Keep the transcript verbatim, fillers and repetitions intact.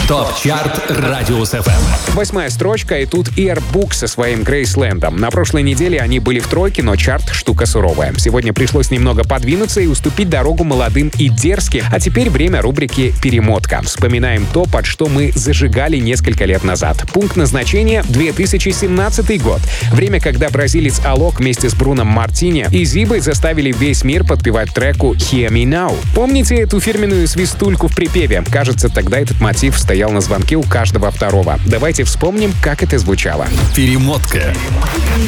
ТОП-чарт Радиус эф эм. Восьмая строчка, и тут Airbook со своим Graceland'ом. На прошлой неделе они были в тройке, но чарт — штука суровая. Сегодня пришлось немного подвинуться и уступить дорогу молодым и дерзким. А теперь время рубрики «Перемотка». Вспоминаем то, под что мы зажигали несколько лет назад. Пункт назначения — две тысячи семнадцатый год. Время, когда бразилец Алок вместе с Бруном Мартини и Зибой заставили весь мир подпевать треку «Hear Me Now». Помните эту фирменную свистульку в припеве? Кажется, тогда этот мотив стоял на звонке у каждого второго. Давайте вспомним, как это звучало. Перемотка.